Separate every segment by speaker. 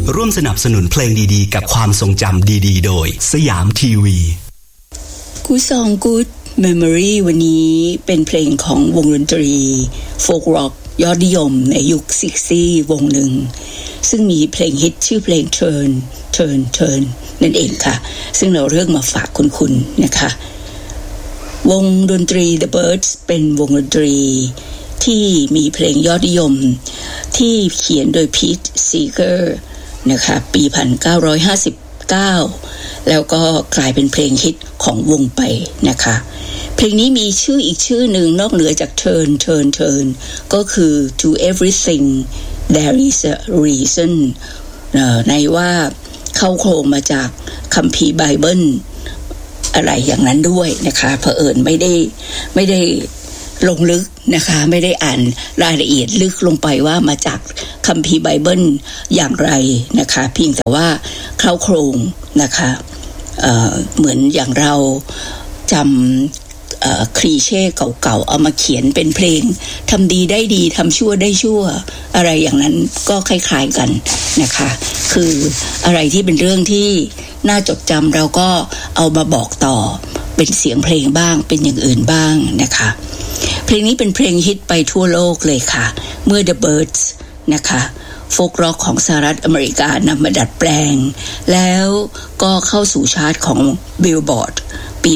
Speaker 1: ร่วมสนับสนุนเพลงดีๆกับความทรงจำดีๆโดยสยามทีวี
Speaker 2: กูซองกู๊ดเมมโมรีวันนี้เป็นเพลงของวงดนตรีโฟล์กร็อกยอดนิยมในยุค60วงหนึ่งซึ่งมีเพลงฮิตชื่อเพลง Turn Turn Turn นั่นเองค่ะซึ่งเราเลือกมาฝากคุณนะคะวงดนตรี The Byrds เป็นวงดนตรีที่มีเพลงยอดนิยมที่เขียนโดยพีท ซีเกอร์นะคะปี1959แล้วก็กลายเป็นเพลงฮิตของวงไปนะคะเพลงนี้มีชื่ออีกชื่อหนึ่งนอกเหนือจาก Turn Turn Turn ก็คือ To Everything There is a Reason ในว่าเข้าโครงมาจากคัมภีร์ไบเบิลอะไรอย่างนั้นด้วยนะคะเผอิญไม่ได้ลงลึกนะคะไม่ได้อ่านรายละเอียดลึกลงไปว่ามาจากคัมภีร์ไบเบิลอย่างไรนะคะเพียงแต่ว่าเข้าโครงนะคะเหมือนอย่างเราจำคลีเช่เก่าๆเอามาเขียนเป็นเพลงทำดีได้ดีทำชั่วได้ชั่วอะไรอย่างนั้นก็คล้ายๆกันนะคะคืออะไรที่เป็นเรื่องที่น่าจดจำเราก็เอามาบอกต่อเป็นเสียงเพลงบ้างเป็นอย่างอื่นบ้างนะคะเพลงนี้เป็นเพลงฮิตไปทั่วโลกเลยค่ะเมื่อ The Byrds นะคะโฟล์กร็อกของสหรัฐอเมริกานำมาดัดแปลงแล้วก็เข้าสู่ชาร์ตของ Billboard ปี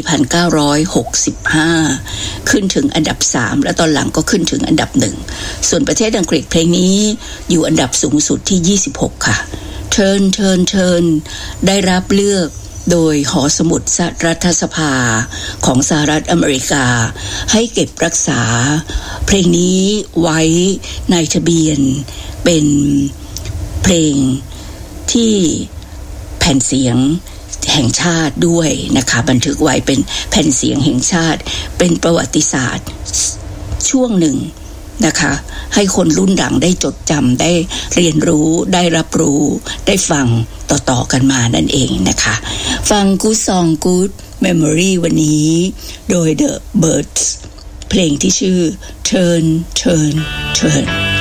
Speaker 2: 1965ขึ้นถึงอันดับ3และตอนหลังก็ขึ้นถึงอันดับ1ส่วนประเทศอังกฤษเพลงนี้อยู่อันดับสูงสุดที่26ค่ะ Turn Turn Turn ได้รับเลือกโดยหอสมุดรัฐสภาของสหรัฐอเมริกาให้เก็บรักษาเพลงนี้ไว้ในทะเบียนเป็นเพลงที่แผ่นเสียงแห่งชาติด้วยนะคะบันทึกไว้เป็นแผ่นเสียงแห่งชาติเป็นประวัติศาสตร์ช่วงหนึ่งนะคะให้คนรุ่นหลังได้จดจำได้เรียนรู้ได้รับรู้ได้ฟังต่อๆกันมานั่นเองนะคะฟัง Good Song Good Memory วันนี้โดย The Byrds เพลงที่ชื่อ Turn Turn Turn